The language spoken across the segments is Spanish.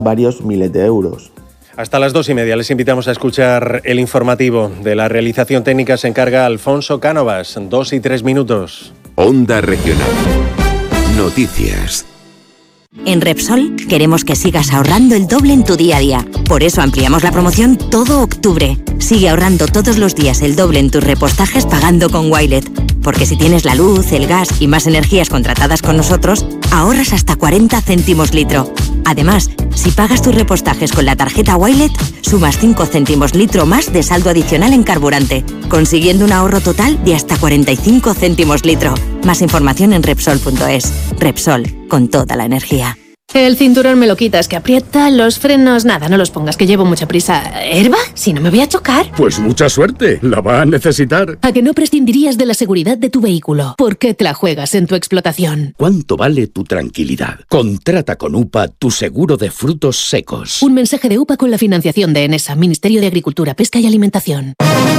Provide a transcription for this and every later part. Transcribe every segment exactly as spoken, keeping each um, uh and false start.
varios miles de euros. Hasta las dos y media les invitamos a escuchar el informativo. De la realización técnica se encarga Alfonso Cánovas. Dos y tres minutos. Onda Regional. Noticias. En Repsol queremos que sigas ahorrando el doble en tu día a día. Por eso ampliamos la promoción todo octubre. Sigue ahorrando todos los días el doble en tus repostajes pagando con Wilet. Porque si tienes la luz, el gas y más energías contratadas con nosotros, ahorras hasta cuarenta céntimos litro. Además, si pagas tus repostajes con la tarjeta Wilet, sumas cinco céntimos litro más de saldo adicional en carburante, consiguiendo un ahorro total de hasta cuarenta y cinco céntimos litro. Más información en Repsol punto es. Repsol, con toda la energía. El cinturón me lo quitas, que aprieta, los frenos, nada, no los pongas, que llevo mucha prisa. ¿Herba? Si no me voy a chocar. Pues mucha suerte, la va a necesitar. ¿A que no prescindirías de la seguridad de tu vehículo? ¿Por qué te la juegas en tu explotación? ¿Cuánto vale tu tranquilidad? Contrata con U P A tu seguro de frutos secos. Un mensaje de U P A con la financiación de ENESA, Ministerio de Agricultura, Pesca y Alimentación.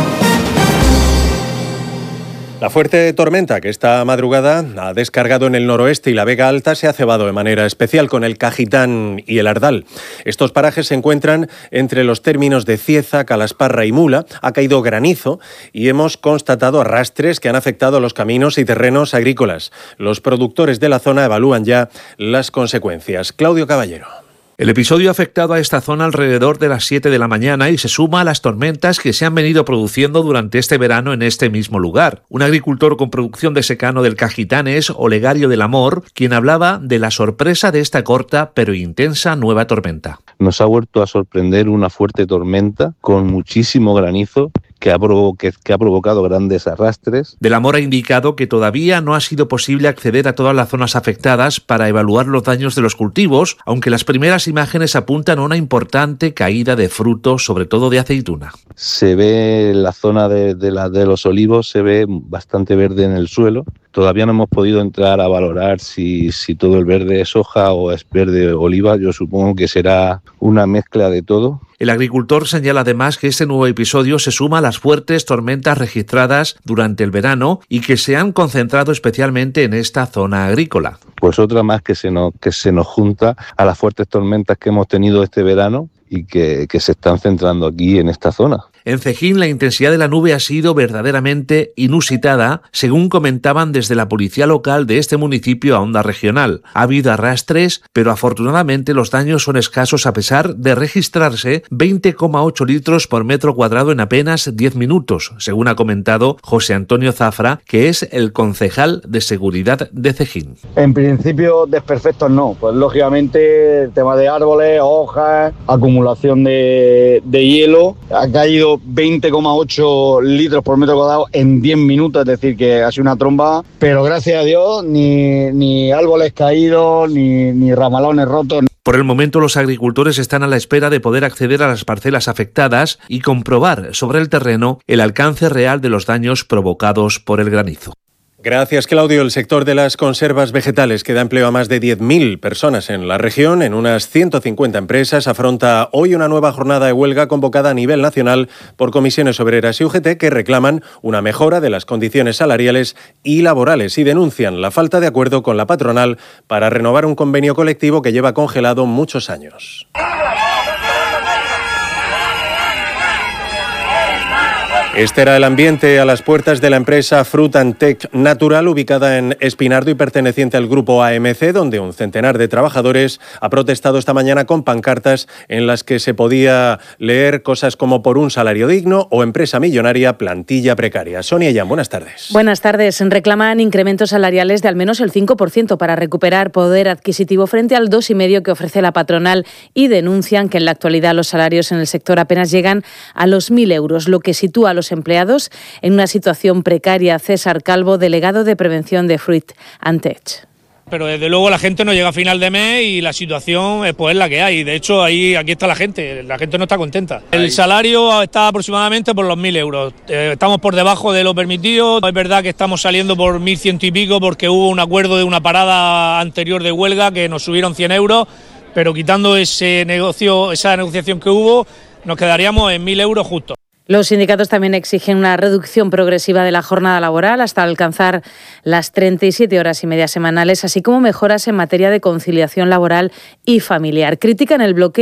La fuerte tormenta que esta madrugada ha descargado en el noroeste y la Vega Alta se ha cebado de manera especial con el Cajitán y el Ardal. Estos parajes se encuentran entre los términos de Cieza, Calasparra y Mula. Ha caído granizo y hemos constatado arrastres que han afectado los caminos y terrenos agrícolas. Los productores de la zona evalúan ya las consecuencias. Claudio Caballero. El episodio ha afectado a esta zona alrededor de las siete de la mañana y se suma a las tormentas que se han venido produciendo durante este verano en este mismo lugar. Un agricultor con producción de secano del Cajitán es Olegario del Amor, quien hablaba de la sorpresa de esta corta pero intensa nueva tormenta. Nos ha vuelto a sorprender una fuerte tormenta con muchísimo granizo que ha, provo- que, que ha provocado grandes arrastres. Del Amor ha indicado que todavía no ha sido posible acceder a todas las zonas afectadas para evaluar los daños de los cultivos, aunque las primeras imágenes apuntan a una importante caída de frutos, sobre todo de aceituna. Se ve la zona de, de, la, de los olivos, se ve bastante verde en el suelo. Todavía no hemos podido entrar a valorar si, si todo el verde es hoja o es verde oliva. Yo supongo que será una mezcla de todo. El agricultor señala además que este nuevo episodio se suma a las fuertes tormentas registradas durante el verano y que se han concentrado especialmente en esta zona agrícola. Pues otra más que se nos, que se nos junta a las fuertes tormentas que hemos tenido este verano y que, que se están centrando aquí en esta zona. En Cejín la intensidad de la nube ha sido verdaderamente inusitada, según comentaban desde la policía local de este municipio a Onda Regional. Ha habido arrastres, pero afortunadamente los daños son escasos a pesar de registrarse veinte coma ocho litros por metro cuadrado en apenas diez minutos, según ha comentado José Antonio Zafra, que es el concejal de seguridad de Cejín. En principio desperfectos no, pues lógicamente el tema de árboles, hojas, acumulación de, de hielo, ha caído veinte coma ocho litros por metro cuadrado en diez minutos, es decir, que ha sido una tromba, pero gracias a Dios ni, ni árboles caídos, ni, ni ramalones rotos. Por el momento los agricultores están a la espera de poder acceder a las parcelas afectadas y comprobar sobre el terreno el alcance real de los daños provocados por el granizo. Gracias, Claudio. El sector de las conservas vegetales, que da empleo a más de diez mil personas en la región, en unas ciento cincuenta empresas, afronta hoy una nueva jornada de huelga convocada a nivel nacional por comisiones obreras y U G T que reclaman una mejora de las condiciones salariales y laborales y denuncian la falta de acuerdo con la patronal para renovar un convenio colectivo que lleva congelado muchos años. Este era el ambiente a las puertas de la empresa Fruit and Tech Natural, ubicada en Espinardo y perteneciente al grupo A M C, donde un centenar de trabajadores ha protestado esta mañana con pancartas en las que se podía leer cosas como por un salario digno o empresa millonaria, plantilla precaria. Sonia Yan, buenas tardes. Buenas tardes. Reclaman incrementos salariales de al menos el cinco por ciento para recuperar poder adquisitivo frente al dos coma cinco por ciento que ofrece la patronal y denuncian que en la actualidad los salarios en el sector apenas llegan a los mil euros, lo que sitúa a los empleados en una situación precaria. César Calvo, delegado de prevención de Fruit and Tech. Pero desde luego la gente no llega a final de mes y la situación pues, es la que hay. De hecho, ahí aquí está la gente, la gente no está contenta. El salario está aproximadamente por los mil euros. Eh, estamos por debajo de lo permitido. Es verdad que estamos saliendo por mil ciento y pico porque hubo un acuerdo de una parada anterior de huelga que nos subieron cien euros, pero quitando ese negocio, esa negociación que hubo, nos quedaríamos en mil euros justo. Los sindicatos también exigen una reducción progresiva de la jornada laboral hasta alcanzar las treinta y siete horas y media semanales, así como mejoras en materia de conciliación laboral y familiar. Critican el bloqueo